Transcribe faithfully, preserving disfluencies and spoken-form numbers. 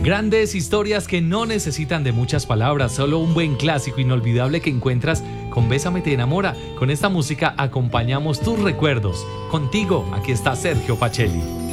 Grandes historias que no necesitan de muchas palabras, solo un buen clásico inolvidable que encuentras con Bésame te enamora. Con esta música acompañamos tus recuerdos. Contigo, aquí está Sergio Pacelli.